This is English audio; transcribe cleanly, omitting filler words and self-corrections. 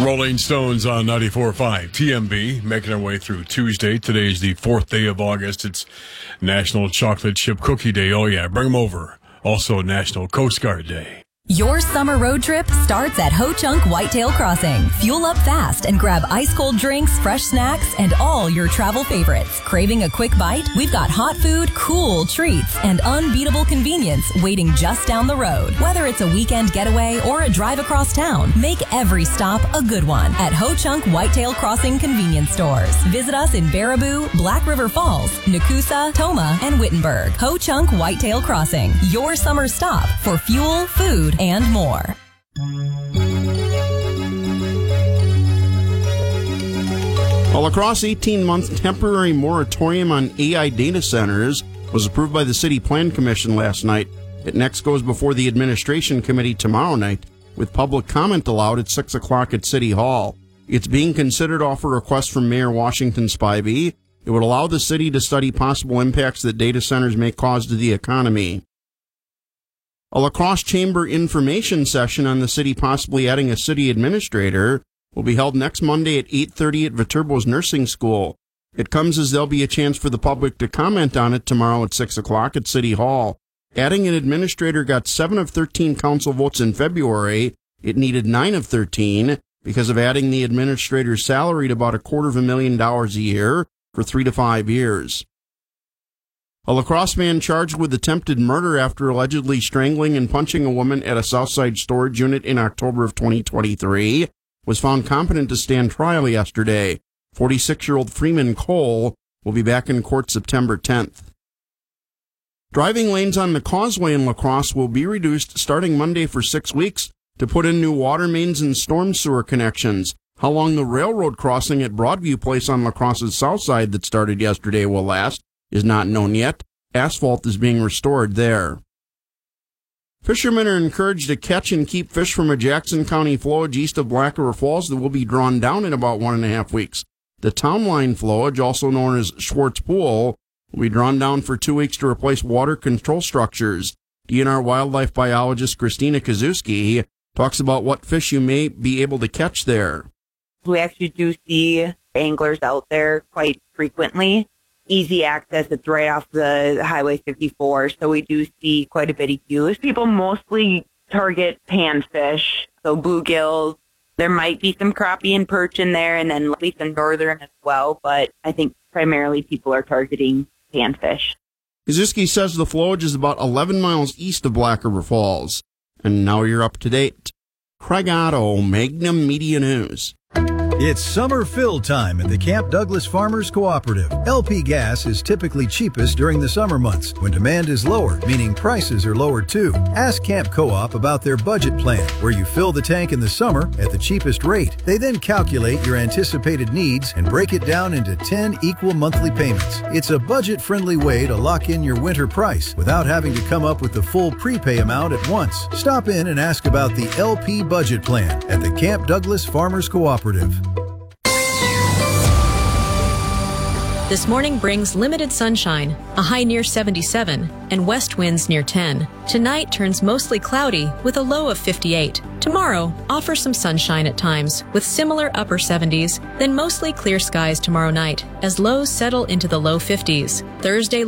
Rolling Stones on 94.5 TMB, making our way through Tuesday. Today is the 4th day of August. It's National Chocolate Chip Cookie Day. Oh, yeah, bring them over. Also National Coast Guard Day. Your summer road trip starts at Ho Chunk Whitetail Crossing. Fuel up fast and grab ice-cold drinks, fresh snacks, and all your travel favorites. Craving a quick bite? We've got hot food, cool treats, and unbeatable convenience waiting just down the road. Whether it's a weekend getaway or a drive across town, make every stop a good one at Ho Chunk Whitetail Crossing convenience stores. Visit us in Baraboo, Black River Falls, Nakusa, Toma, and Wittenberg. Ho Chunk Whitetail Crossing, your summer stop for fuel, food, and more. A La Crosse 18-month temporary moratorium on AI data centers was approved by the City Plan Commission last night. It next goes before the Administration Committee tomorrow night, with public comment allowed at 6 o'clock at City Hall. It's being considered off a request from Mayor Washington Spivey. It would allow the city to study possible impacts that data centers may cause to the economy. A La Crosse Chamber information session on the city possibly adding a city administrator will be held next Monday at 8:30 at Viterbo's Nursing School. It comes as there'll be a chance for the public to comment on it tomorrow at 6 o'clock at City Hall. Adding an administrator got 7 of 13 council votes in February. It needed 9 of 13 because of adding the administrator's salary to about $250,000 a year for 3 to 5 years. A La Crosse man charged with attempted murder after allegedly strangling and punching a woman at a Southside storage unit in October of 2023 was found competent to stand trial yesterday. 46-year-old Freeman Cole will be back in court September 10th. Driving lanes on the causeway in La Crosse will be reduced starting Monday for 6 weeks to put in new water mains and storm sewer connections. How long the railroad crossing at Broadview Place on La Crosse's south side that started yesterday will last is not known yet. Asphalt is being restored there. Fishermen are encouraged to catch and keep fish from a Jackson County flowage east of Black River Falls that will be drawn down in about 1.5 weeks. The town line flowage, also known as Schwartz Pool, will be drawn down for 2 weeks to replace water control structures. DNR wildlife biologist Christina Kazuski talks about what fish you may be able to catch there. We actually do see anglers out there quite frequently. Easy access, it's right off the Highway 54, so we do see quite a bit of use. People mostly target panfish, so bluegills. There might be some crappie and perch in there, and then at least some northern as well, but I think primarily people are targeting panfish. Kazuski says the flowage is about 11 miles east of Black River Falls. And now you're up to date. Craig Otto, Magnum Media News. It's summer fill time at the Camp Douglas Farmers Cooperative. LP gas is typically cheapest during the summer months when demand is lower, meaning prices are lower too. Ask Camp Co-op about their budget plan, where you fill the tank in the summer at the cheapest rate. They then calculate your anticipated needs and break it down into 10 equal monthly payments. It's a budget-friendly way to lock in your winter price without having to come up with the full prepay amount at once. Stop in and ask about the LP budget plan at the Camp Douglas Farmers Cooperative. This morning brings limited sunshine, a high near 77, and west winds near 10. Tonight turns mostly cloudy with a low of 58. Tomorrow offers some sunshine at times with similar upper 70s, then mostly clear skies tomorrow night as lows settle into the low 50s. Thursday